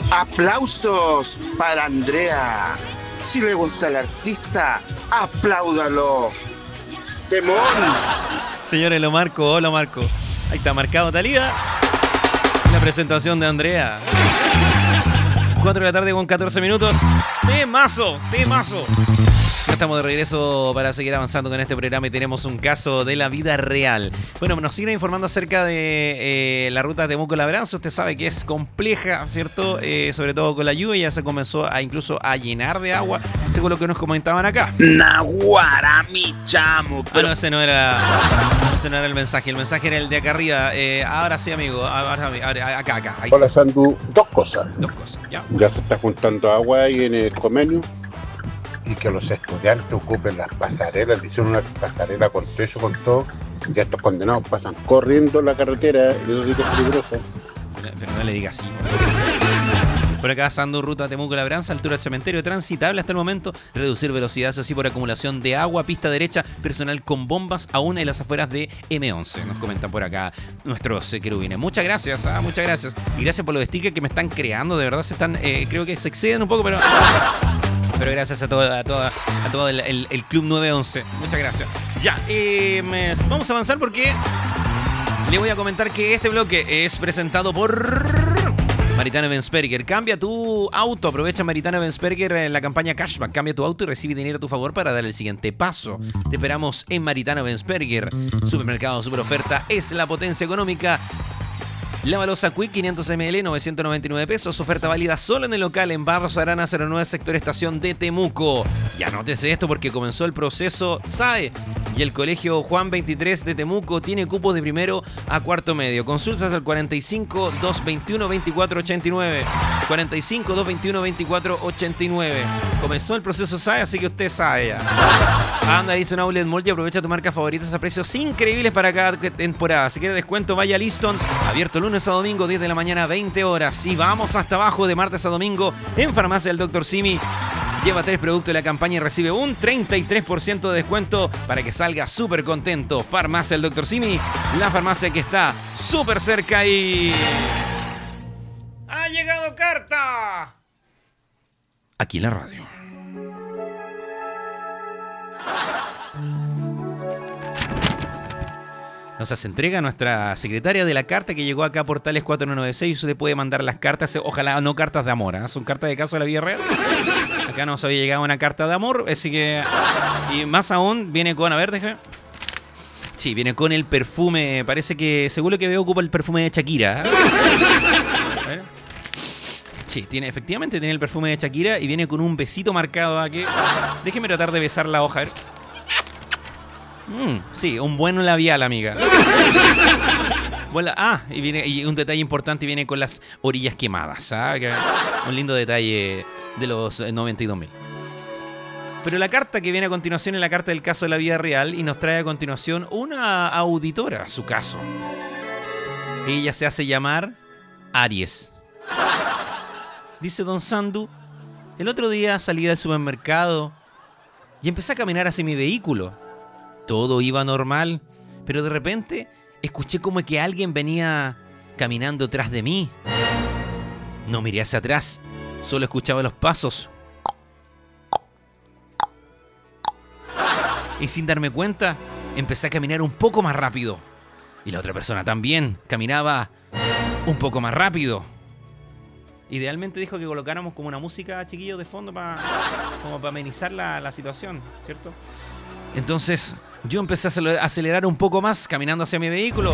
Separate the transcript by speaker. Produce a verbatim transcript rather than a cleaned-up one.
Speaker 1: Aplausos para Andrea. Si le gusta el artista, apláudalo. ¡Temón!
Speaker 2: Señores, lo marco, lo marco. Ahí está marcado Talía. La presentación de Andrea. cuatro de la tarde con catorce minutos. ¡Temazo! ¡Temazo! Ya estamos de regreso para seguir avanzando con este programa y tenemos un caso de la vida real. Bueno, nos siguen informando acerca de eh, la ruta de Temuco-Labranza. Usted sabe que es compleja, ¿cierto? Eh, sobre todo con la lluvia, ya se comenzó a incluso a llenar de agua, según lo que nos comentaban acá.
Speaker 3: Naguara, mi chamo.
Speaker 2: Pero... Ah, no, ese no era ese no era el mensaje. El mensaje era el de acá arriba. Eh, ahora sí, amigo. Ahora, ahora, acá, acá. Ahí
Speaker 4: Hola,
Speaker 2: sí.
Speaker 4: Sandu. Dos cosas.
Speaker 2: Dos cosas, ya.
Speaker 4: Ya se está juntando agua ahí en el convenio y que los estudiantes ocupen las pasarelas, le hicieron una pasarela con techo, con todo, ya estos condenados pasan corriendo la carretera, y eso sí que es peligroso.
Speaker 2: Pero, pero no le diga así. Por acá, Sandu, ruta Temuco-Labranza, altura del cementerio, transitable hasta el momento. Reducir velocidad, eso sí, por acumulación de agua. Pista derecha, personal con bombas, aún en las afueras de eme once. Nos comentan por acá nuestros eh, querubines. Muchas gracias, ¿ah? Muchas gracias. Y gracias por los stickers que me están creando. De verdad, se están, eh, creo que se exceden un poco, pero... Pero gracias a todo, a todo, a todo el, el, el Club nueve once. Muchas gracias. Ya, eh, me, vamos a avanzar porque le voy a comentar que este bloque es presentado por... Maritana Bensperger. Cambia tu auto. Aprovecha Maritana Bensperger en la campaña Cashback. Cambia tu auto y recibe dinero a tu favor para dar el siguiente paso. Te esperamos en Maritana Bensperger. Supermercado Super Oferta es la potencia económica. La Balosa Quick quinientos mililitros, novecientos noventa y nueve pesos. Oferta válida solo en el local en Barros Arana cero nueve, sector Estación de Temuco. Y anótese esto porque comenzó el proceso S A E y el Colegio Juan veintitrés de Temuco tiene cupos de primero a cuarto medio. Consultas al cuarenta y cinco, doscientos veintiuno, veinticuatro ochenta y nueve. cuarenta y cinco, doscientos veintiuno, veinticuatro ochenta y nueve. Comenzó el proceso S A E, así que usted sabe ya. Anda, dice un Outlet Mall y aprovecha tu marca favorita a precios increíbles para cada temporada. Si quiere descuento, vaya a Liston. Abierto lunes a domingo, diez de la mañana, veinte horas. Y vamos hasta abajo de martes a domingo en Farmacia del doctor Simi. Lleva tres productos de la campaña y recibe un treinta y tres por ciento de descuento para que salga súper contento. Farmacia del doctor Simi, la farmacia que está súper cerca y... ¡Ha llegado carta! Aquí en la radio. Nos hace entrega nuestra secretaria de la carta que llegó acá a Portales cuatro noventa y seis. Usted puede mandar las cartas, ojalá no cartas de amor, ¿eh? Son cartas de caso de la vida real. Acá nos había llegado una carta de amor, así que... Y más aún, viene con... A ver, déjame... Sí, viene con el perfume. Parece que, según lo que veo, ocupa el perfume de Shakira. ¿Eh? Sí, tiene, efectivamente tiene el perfume de Shakira y viene con un besito marcado aquí. Déjeme tratar de besar la hoja, a ver. Mm, sí, un buen labial, amiga. Bueno, ah, y, viene, y un detalle importante, viene con las orillas quemadas, ¿sabes? Un lindo detalle de los noventa y dos mil. Pero la carta que viene a continuación es la carta del caso de la vida real y nos trae a continuación una auditora a su caso. Ella se hace llamar Aries. Dice don Sandu, el otro día salí del supermercado y empecé a caminar hacia mi vehículo. Todo iba normal, pero de repente escuché como que alguien venía caminando tras de mí. No miré hacia atrás, solo escuchaba los pasos. Y sin darme cuenta, empecé a caminar un poco más rápido. Y la otra persona también caminaba un poco más rápido. Idealmente dijo que colocáramos como una música, chiquillos, de fondo para como para amenizar la, la situación, ¿cierto? Entonces yo empecé a acelerar un poco más caminando hacia mi vehículo.